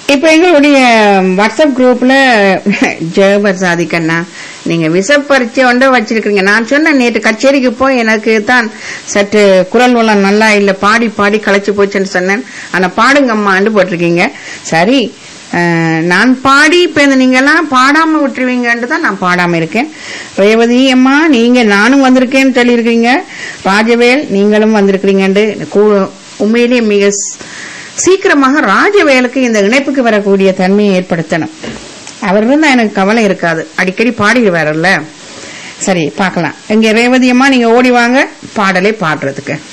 இப்ப எங்களுடைய வாட்ஸ்அப் குரூப்ல ஜெயபர் சாதிக்கண்ணா நீங்க விசப்பரிச்சை ஒன்றை வச்சிருக்கீங்க. நான் சொன்ன நேற்று கச்சேரிக்கு போய் எனக்கு தான் சற்று குரல் வளம் நல்லா இல்ல, பாடி பாடி களைச்சு போச்சுன்னு சொன்னேன். ஆனா பாடுங்கம்மான்னு போட்டிருக்கீங்க. சரி, நான் பாடி இப்ப நீங்க எல்லாம் பாடாம விட்டுருவீங்கன்னு தான் நான் பாடாம இருக்கேன். ரேவதி அம்மா நீங்க நானும் வந்திருக்கேன்னு சொல்லியிருக்கீங்க. ராஜவேல் நீங்களும் வந்திருக்கிறீங்கன்னு உண்மையிலேயே மிக சீக்கிரமாக ராஜவேலுக்கு இந்த இணைப்புக்கு வரக்கூடிய தன்மையை ஏற்படுத்தணும். அவர் இருந்தா எனக்கு கவலை இருக்காது, அடிக்கடி பாடிடுவாருல்ல. சரி பார்க்கலாம். இங்க ரேவதி அம்மா நீங்க ஓடி வாங்க பாடலை பாடுறதுக்கு.